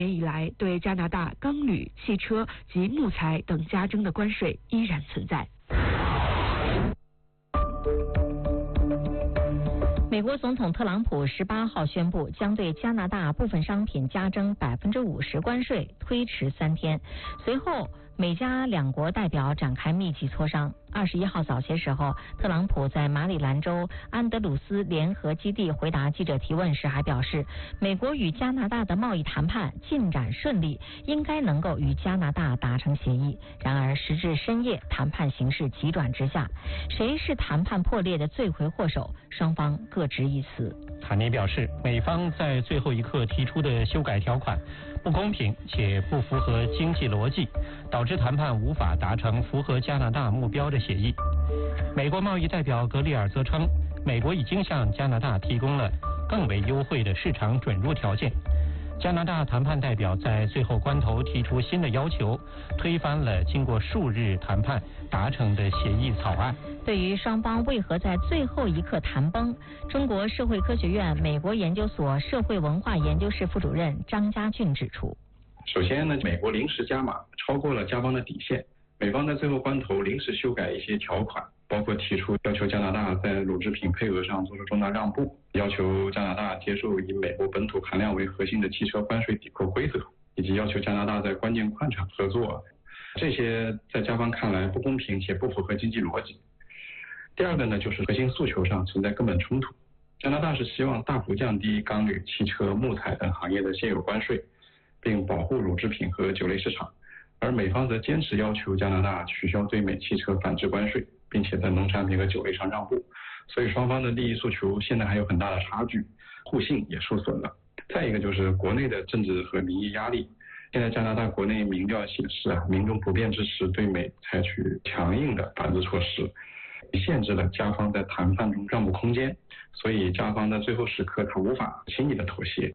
年以来对加拿大钢铝、汽车及木材等加征的关税依然存在。 美国总统特朗普18号宣布，将对加拿大部分商品加征50%关税，推迟3天。随后，美加两国代表展开密集磋商。21号早些时候，特朗普在马里兰州安德鲁斯联合基地回答记者提问时还表示，美国与加拿大的贸易谈判进展顺利，应该能够与加拿大达成协议。然而，时至深夜，谈判形势急转直下，谁是谈判破裂的罪魁祸首？双方各执一词。 卡尼表示，美方在最后一刻提出的修改条款不公平且不符合经济逻辑，导致谈判无法达成符合加拿大目标的协议。美国贸易代表格里尔则称，美国已经向加拿大提供了更为优惠的市场准入条件。加拿大谈判代表在最后关头提出新的要求，推翻了经过数日谈判达成的协议草案。 对于双方为何在最后一刻谈崩，中国社会科学院美国研究所社会文化研究室副主任张家俊指出， 首先呢，美国临时加码超过了加方的底线，美方在最后关头临时修改一些条款，包括提出要求加拿大在乳制品配额上做出重大让步，要求加拿大接受以美国本土含量为核心的汽车关税抵扣规则，以及要求加拿大在关键矿产合作，这些在加方看来不公平且不符合经济逻辑。第二个呢，就是核心诉求上存在根本冲突。加拿大是希望大幅降低钢铝、汽车、木材等行业的现有关税，并保护乳制品和酒类市场，而美方则坚持要求加拿大取消对美汽车反制关税，并且在农产品和酒类上让步，所以双方的利益诉求现在还有很大的差距，互信也受损了。再一个就是国内的政治和民意压力，现在加拿大国内民调显示民众普遍支持对美采取强硬的反制措施，限制了加方在谈判中让步空间，所以加方在最后时刻他无法轻易的妥协。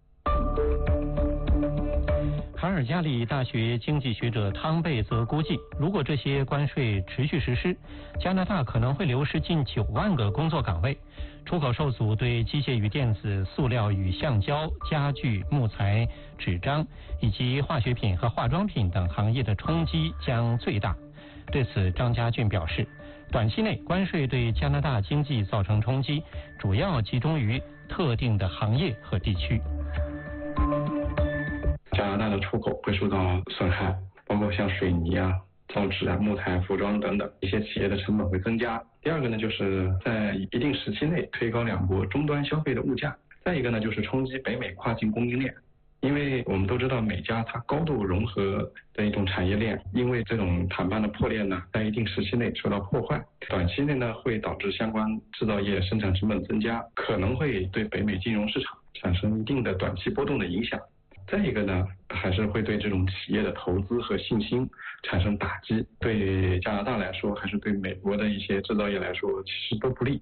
卡尔加里大学经济学者汤贝则估计，如果这些关税持续实施，加拿大可能会流失近9万个工作岗位，出口受阻对机械与电子、塑料与橡胶、家具、木材、纸张以及化学品和化妆品等行业的冲击将最大。对此，张家俊表示，短期内关税对加拿大经济造成冲击，主要集中于特定的行业和地区。 加拿大的出口会受到损害，包括像水泥造纸木材、服装等等一些企业的成本会增加。第二个呢，就是在一定时期内推高两国终端消费的物价。再一个呢，就是冲击北美跨境供应链。因为我们都知道美加它高度融合的一种产业链，因为这种谈判的破裂呢，在一定时期内受到破坏，短期内呢会导致相关制造业生产成本增加，可能会对北美金融市场产生一定的短期波动的影响。再一个呢，还是会对这种企业的投资和信心产生打击，对加拿大来说，还是对美国的一些制造业来说，其实都不利。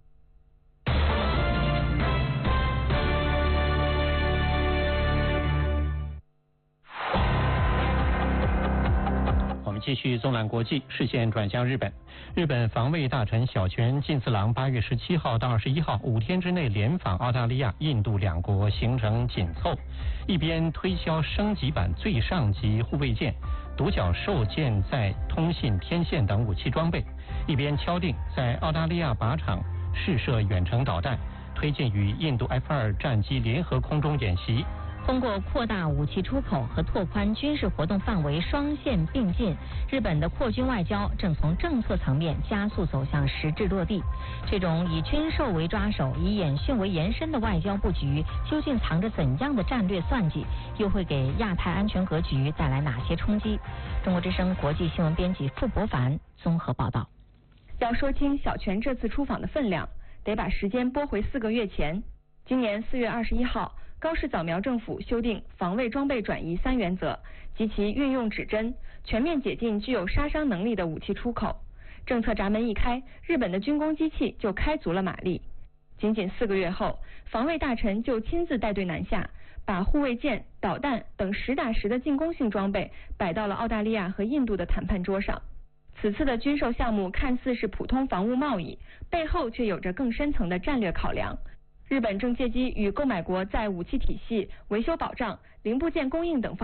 我们继续纵览国际，视线转向日本。日本防卫大臣小泉进次郎8月17号到21号5天之内连访澳大利亚、印度两国，行程紧凑，一边推销升级版最上级护卫舰、独角兽舰载通信天线等武器装备，一边敲定在澳大利亚靶场试射远程导弹，推进与印度 F-2战机联合空中演习。 通过扩大武器出口和拓宽军事活动范围双线并进，日本的扩军外交正从政策层面加速走向实质落地。这种以军售为抓手、以演训为延伸的外交布局，究竟藏着怎样的战略算计？又会给亚太安全格局带来哪些冲击？中国之声国际新闻编辑傅博凡综合报道。 要说清小泉这次出访的分量，得把时间拨回4个月前。今年4月21号。高市早苗政府修订防卫装备转移3原则及其运用指针，全面解禁具有杀伤能力的武器出口。政策闸门一开，日本的军工机器就开足了马力。仅仅4个月后，防卫大臣就亲自带队南下，把护卫舰、导弹等实打实的进攻性装备摆到了澳大利亚和印度的谈判桌上。此次的军售项目看似是普通防务贸易，背后却有着更深层的战略考量。 日本正借机与购买国在武器体系、维修保障、零部件供应等方